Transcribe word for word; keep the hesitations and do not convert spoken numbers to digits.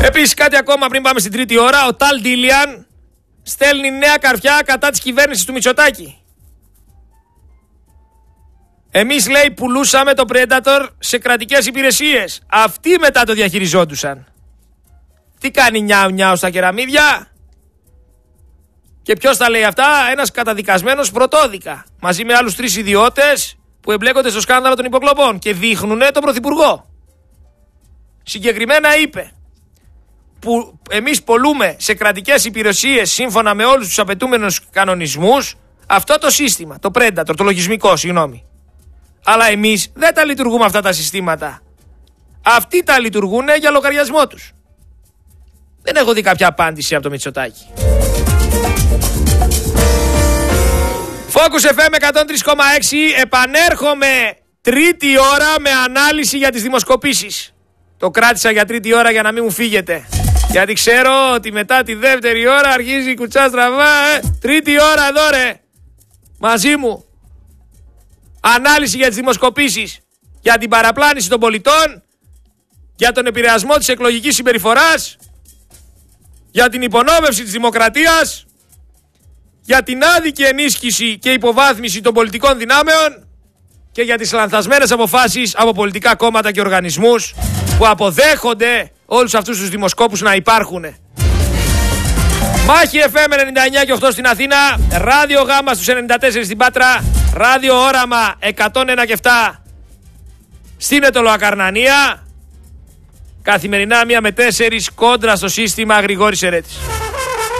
Επίσης κάτι ακόμα πριν πάμε στην τρίτη ώρα. Ο Ταλ Ντίλιαν στέλνει νέα καρφιά κατά της κυβέρνησης του Μητσοτάκη. Εμείς, λέει, πουλούσαμε το Predator σε κρατικές υπηρεσίες. Αυτοί μετά το διαχειριζόντουσαν. Τι κάνει νιάου νιάου στα κεραμίδια? Και ποιος τα λέει αυτά? Ένας καταδικασμένος πρωτόδικα. Μαζί με άλλους τρεις ιδιώτες που εμπλέκονται στο σκάνδαλο των υποκλοπών και δείχνουνε τον Πρωθυπουργό. Συγκεκριμένα είπε, που εμείς πολλούμε σε κρατικές υπηρεσίες σύμφωνα με όλους τους απαιτούμενους κανονισμούς αυτό το σύστημα, το Predator, το λογισμικό, συγγνώμη. Αλλά εμείς δεν τα λειτουργούμε αυτά τα συστήματα. Αυτοί τα λειτουργούν για λογαριασμό τους. Δεν έχω δει κάποια απάντηση από το Μητσοτάκη. Focus εφ εμ εκατόν τρία κόμμα έξι, επανέρχομαι τρίτη ώρα με ανάλυση για τις δημοσκοπήσεις. Το κράτησα για τρίτη ώρα για να μην μου φύγετε. Γιατί ξέρω ότι μετά τη δεύτερη ώρα αρχίζει η κουτσά στραβά. Ε. Τρίτη ώρα εδώ ρε. Μαζί μου. Ανάλυση για τις δημοσκοπήσεις. Για την παραπλάνηση των πολιτών. Για τον επηρεασμό της εκλογικής συμπεριφοράς. Για την υπονόμευση της δημοκρατίας. Για την άδικη ενίσχυση και υποβάθμιση των πολιτικών δυνάμεων. Και για τις λανθασμένες αποφάσεις από πολιτικά κόμματα και οργανισμούς που αποδέχονται όλους αυτούς τους δημοσκόπους να υπάρχουν. Μάχη εφ εμ ενενήντα εννιά και οκτώ στην Αθήνα, Ράδιο Γάμα στους ενενήντα τέσσερα στην Πάτρα, Ράδιο Όραμα εκατόν ένα και επτά στην Ετωλοακαρνανία. Καθημερινά μία με τέσσερις κόντρα στο σύστημα Γρηγόρης Ερέτης.